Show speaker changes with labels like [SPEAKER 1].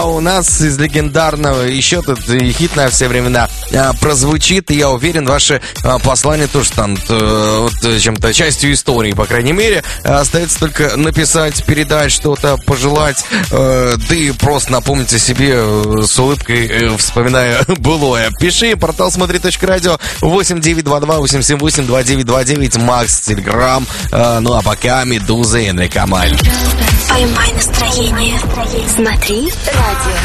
[SPEAKER 1] у нас из легендарного еще тут хит на все времена прозвучит, и я уверен, ваши послания тоже станут чем-то частью истории, по крайней мере. Остается только написать, передать что-то, пожелать, да и просто напомнить о себе с улыбкой, вспоминая былое. Пиши, портал смотри.радио 8922-878-2929, Макс, Телеграм. Ну а пока Медуза и Энрике Амаль.
[SPEAKER 2] Поймай настроение. Смотри радио.